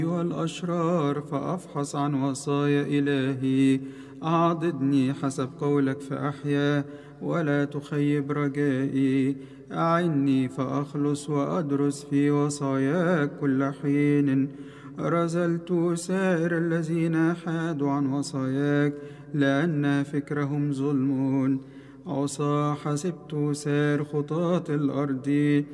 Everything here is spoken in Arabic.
أيها الأشرار فأفحص عن وصايا إلهي. أعضدني حسب قولك فأحيا، ولا تخيب رجائي. أعني فأخلص وأدرس في وصاياك كل حين. رزلت سائر الذين حادوا عن وصاياك، لأن فكرهم ظلم. عصا حسبت سائر خطاة الأرض،